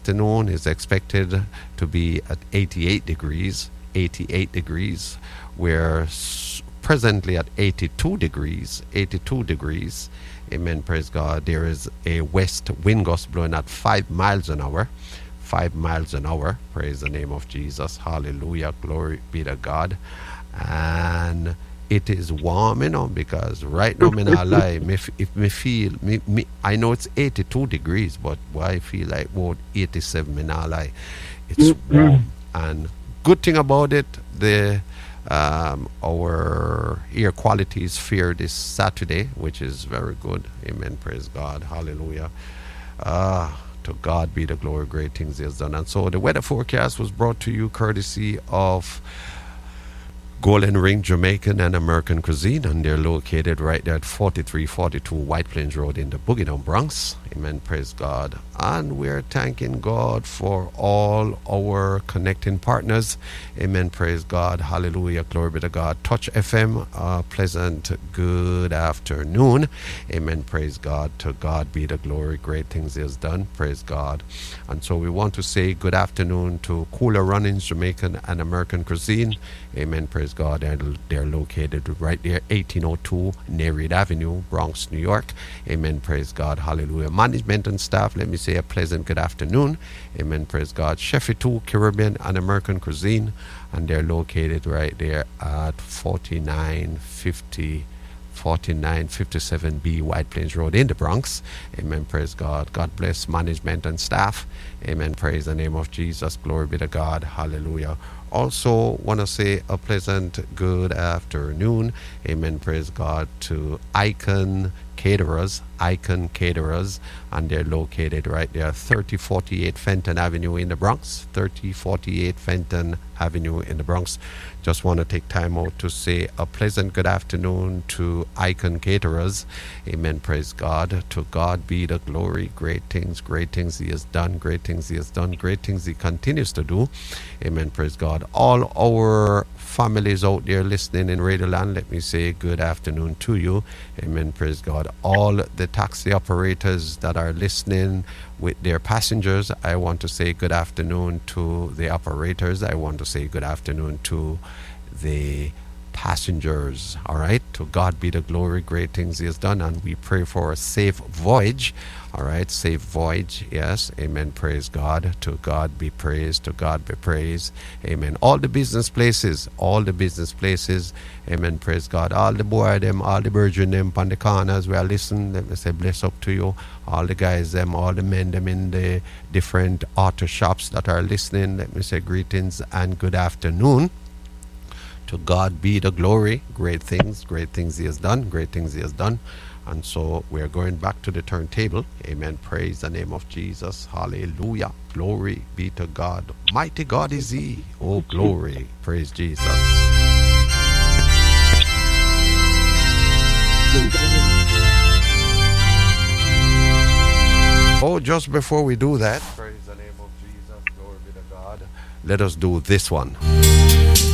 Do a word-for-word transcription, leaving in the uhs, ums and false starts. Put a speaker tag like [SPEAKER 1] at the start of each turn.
[SPEAKER 1] afternoon is expected to be at eighty-eight degrees. eighty-eight degrees. We're s- presently at eighty-two degrees. eighty-two degrees. Amen. Praise God. There is a west wind gust blowing at five miles an hour. Five miles an hour. Praise the name of Jesus. Hallelujah. Glory be to God. And it is warm, you know, because right now, me not lie, me f- if me feel, me, me, I know it's eighty-two degrees, but why I feel like about eighty-seven, me not lie. It's warm. And good thing about it, the um, our air quality is fair this Saturday, which is very good. Amen. Praise God. Hallelujah. Ah, to God be the glory. Great things He has done. And so the weather forecast was brought to you courtesy of Golden Ring Jamaican and American Cuisine, and they're located right there at forty-three forty-two White Plains Road in the Boogie Down Bronx. Amen. Praise God. And we're thanking God for all our connecting partners. Amen. Praise God. Hallelujah. Glory be to God. Touch F M, uh, pleasant good afternoon. Amen. Praise God. To God be the glory. Great things He has done. Praise God. And so we want to say good afternoon to Cooler Runnings Jamaican and American Cuisine. Amen. Praise God. They're, they're located right there, eighteen oh two Nereid Avenue, Bronx, New York. Amen. Praise God. Hallelujah. Management and staff, let me say a pleasant good afternoon. Amen. Praise God. Chefy two Caribbean and American Cuisine, and they're located right there at forty-nine fifty forty-nine fifty-seven B White Plains Road in the Bronx. Amen. Praise God. God bless management and staff. Amen. Praise the name of Jesus. Glory be to God. Hallelujah. Also want to say a pleasant good afternoon. Amen. Praise God to Icon Caterers. Icon Caterers, and they're located right there, thirty forty-eight Fenton Avenue in the Bronx. thirty forty-eight Fenton Avenue in the Bronx. Just want to take time out to say a pleasant good afternoon to Icon Caterers. Amen. Praise God. To God be the glory. Great things, great things He has done. Great things He has done. Great things He continues to do. Amen. Praise God. All our families out there listening in Radio Land, let me say good afternoon to you. Amen. Praise God. All the taxi operators that are listening with their passengers, I want to say good afternoon to the operators. I want to say good afternoon to the passengers. All right. To God be the glory. Great things He has done, and we pray for a safe voyage. All right. Safe voyage. Yes. Amen. Praise God. To God be praised. To God be praised. Amen. All the business places. All the business places. Amen. Praise God. All the boy them, all the virgin them on the corners where I listen. Let me say bless up to you. All the guys them, all the men them in the different auto shops that are listening. Let me say greetings and good afternoon. To God be the glory. Great things, great things He has done, great things He has done. And so we're going back to the turntable. Amen. Praise the name of Jesus. Hallelujah. Glory be to God. Mighty God is He. Oh, glory. Praise Jesus. Oh, just before we do that, praise the name of Jesus. Glory be to God. Let us do this one.